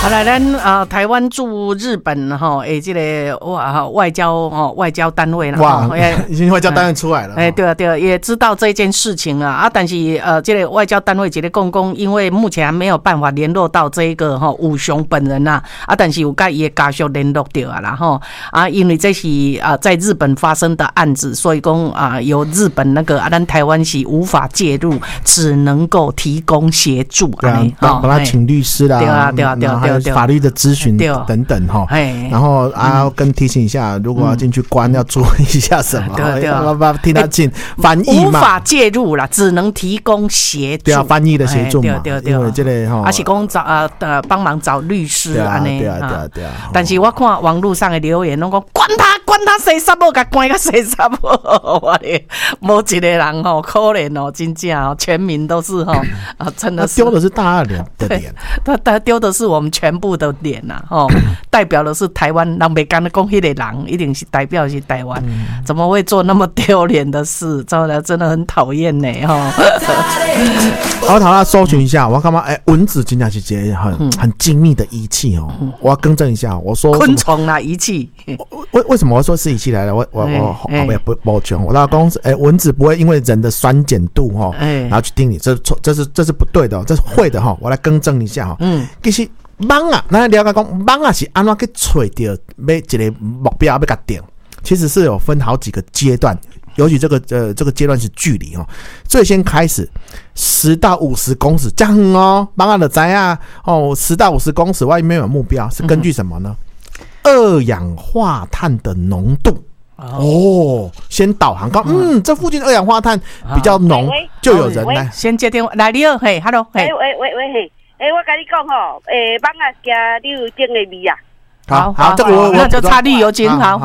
好了，咱台湾驻日本哈，这个外交单位啦， 哇，已经外交单位出来了。 对啊对啊，也知道这件事情啊，但是这个外交单位这个公，因为目前还没有办法联络到这个武雄本人呐，但是有跟伊的家属联络到啊啦吼因为这是在日本发生的案子，所以讲由日本那个咱台湾是无法介入，只能够提供协助帮他请律师啦，对啊，还有法律的咨询等等哈，然后跟提醒一下，如果要进去关要注意一下什么，要听他进翻译嘛， 无法介入啦，只能提供协助， 对啊，翻译的协助嘛，因为这个是讲找帮忙找律师安尼， 对啊。 但是我看网络上的留言，拢讲管他谁杀不，甲关个谁杀不，我的无一个人可怜真正全民都是真的是丢的是大家的脸， 他丢的是我们全部的脸呐代表的是台湾人，袂敢讲迄个人一定是代表是台湾，怎么会做那么丢脸的事？真的很讨厌呢我头来搜寻一下，我感觉蚊子真的是一个很精密的仪器我要更正一下，我说昆虫啦仪器。 为什么我说是仪器来了？我后面不全，我老公蚊子不会因为人的酸碱度然后去叮你，这是不对的，这是会的我来更正一下其实蚊啊，咱了解讲蚊啊是安怎去找到要一个目标要给它定，其实是有分好几个阶段。尤其这个阶段是距离最先开始10到50公尺这样蚊啊就知啊10到50公尺外面有目标，是根据什么呢？二氧化碳的浓度先导航告这附近二氧化碳比较浓，就有人来先接电话来，你好，hello， 喂，我跟你讲蚊啊惊你有精的味啊。 好，这个那就擦绿油精，好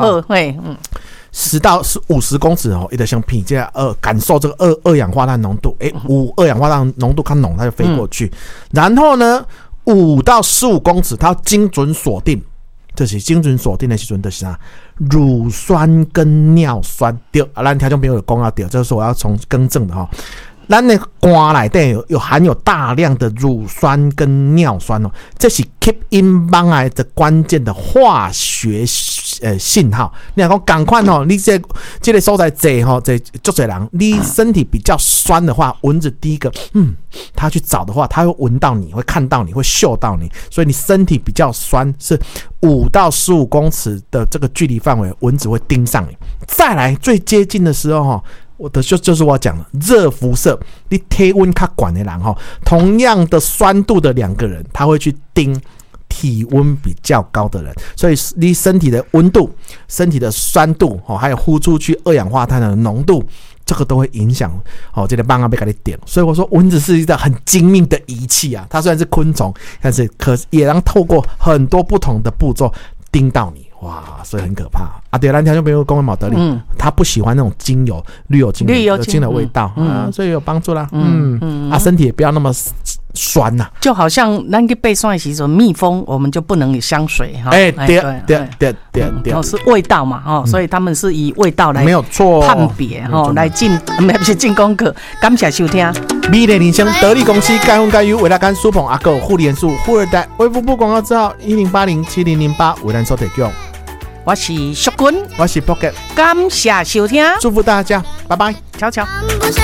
10到50公尺一直像品这感受这个二氧化碳浓度二氧化碳浓度看浓它就飞过去然后呢5到15公尺它要精准锁定，这是精准锁定的时候就是乳酸跟尿酸对咱听众朋友有讲到对，这是我要从更正的咱的肝内底有含有大量的乳酸跟尿酸这是吸引蚊癌的关键的化学信号。你讲赶快你这个所在这很多人，你身体比较酸的话，蚊子第一个他去找的话，他会闻到你，会看到你，会嗅到你，所以你身体比较酸，是5到15公尺的这个距离范围，蚊子会盯上你。再来最接近的时候就是我讲的热辐射，你体温较高的人同样的酸度的2个人，他会去盯体温比较高的人，所以你身体的温度、身体的酸度还有呼出去二氧化碳的浓度，这个都会影响这个蚊啊被给你点。所以我说蚊子是一个很精密的仪器啊，它虽然是昆虫，但是也能透过很多不同的步骤盯到你。哇，所以很可怕对，咱听众朋友讲的毛道理他不喜欢那种精油绿油精的味道所以有帮助啦身体也不要那么酸就好像咱去爬山的时候蜜蜂我们就不能有香水对是味道嘛所以他们是以味道来没有错判别来不是进功课。感谢收听美丽人生得力公司该分该优为大干苏鹏阿狗护理元素富二代微服部广告之后10807008为咱所提供。 我是淑君， 我是 Pocket， 感谢收听， 祝福大家，拜拜， 悄悄。